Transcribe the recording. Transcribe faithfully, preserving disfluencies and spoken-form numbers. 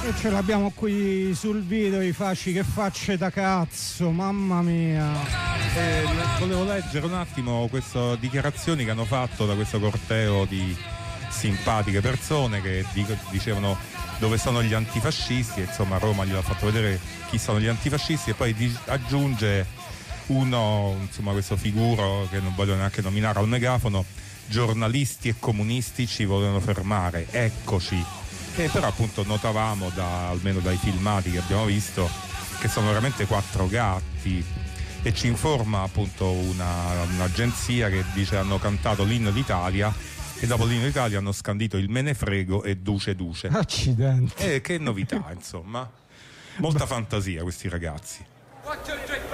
E ce l'abbiamo qui sul video, i fasci che facce da cazzo, mamma mia. Eh, volevo leggere un attimo queste dichiarazioni che hanno fatto da questo corteo di simpatiche persone che dicevano dove sono gli antifascisti, insomma Roma gli ha fatto vedere chi sono gli antifascisti e poi di, aggiunge uno, insomma questo figuro che non voglio neanche nominare al megafono: giornalisti e comunisti ci volevano fermare, eccoci. E però appunto notavamo da, almeno dai filmati che abbiamo visto che sono veramente quattro gatti, e ci informa appunto una, un'agenzia che dice hanno cantato l'inno d'Italia e dopo l'inno d'Italia hanno scandito il me ne frego e duce duce. Accidenti. E che novità, insomma, molta fantasia questi ragazzi.